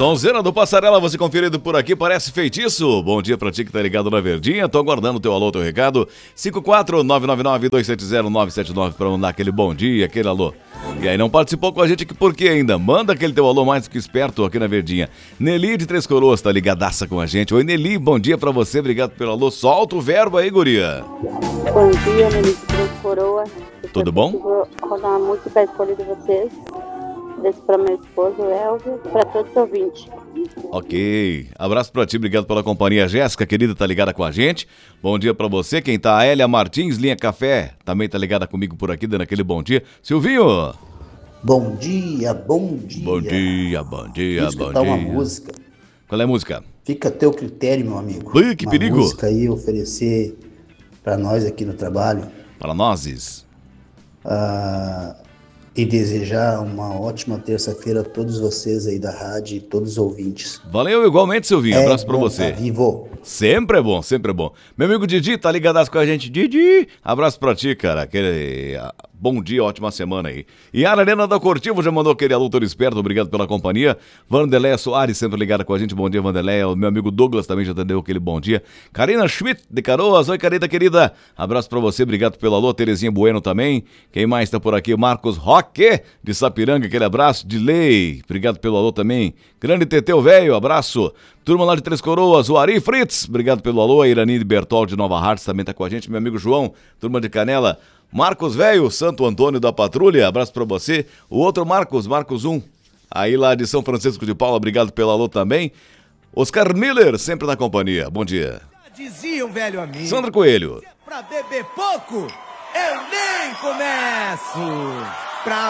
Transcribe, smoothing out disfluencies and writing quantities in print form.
Sonzeira do Passarela, você conferido por aqui, parece feitiço. Bom dia pra ti que tá ligado na Verdinha. Tô aguardando o teu alô, teu recado. 54999-270-979 pra mandar aquele bom dia, aquele alô. E aí, não participou com a gente aqui por quê ainda? Manda aquele teu alô mais que esperto aqui na Verdinha. Nelly de Três Coroas tá ligadaça com a gente. Oi, Nelly, bom dia pra você, obrigado pelo alô. Solta o verbo aí, guria. Bom dia, Nelly de Três Coroas. Tudo bom? Vou rodar uma música pra escolha de vocês. Desse para meu esposo, Elvio, para todos os ouvintes. Ok, abraço pra ti, obrigado pela companhia. Jéssica, querida, tá ligada com a gente. Bom dia pra você, quem tá? A Elia Martins, Linha Café, também tá ligada comigo por aqui, dando aquele bom dia. Silvinho! Bom dia, bom dia. Bom dia, bom dia, Vou bom escutar dia. uma música. Qual é a música? Fica a teu critério, meu amigo. Ui, que uma perigo. música aí oferecer pra nós aqui no trabalho. Para nós. E desejar uma ótima terça-feira a todos vocês aí da rádio e todos os ouvintes. Valeu igualmente, Silvinho. Abraço pra você. Tá vivo. Sempre é bom, sempre é bom. Meu amigo Didi, tá ligadaço com a gente. Didi, abraço pra ti, cara. Bom dia, ótima semana aí. E a Arena da Cortivo já mandou aquele alô todo esperto, obrigado pela companhia. Vanderleia Soares, sempre ligada com a gente. Bom dia, Vanderleia. O meu amigo Douglas também já deu aquele bom dia. Karina Schmidt, de Caroas. Oi, Karina, querida. Abraço pra você, obrigado pelo alô. Terezinha Bueno também. Quem mais tá por aqui? Marcos Roque, de Sapiranga, aquele abraço. De lei, obrigado pelo alô também. Grande Teteu Velho, abraço. Turma lá de Três Coroas, o Ari Fritz, obrigado pelo alô. A Irani de Bertol de Nova Hartz também tá com a gente. Meu amigo João, turma de Canela. Marcos Velho, Santo Antônio da Patrulha, abraço pra você. O outro Marcos 1, aí lá de São Francisco de Paula, obrigado pelo alô também. Oscar Miller, sempre na companhia, bom dia. Dizia um velho amigo. Sandra Coelho. Pra beber pouco, eu nem começo. Pra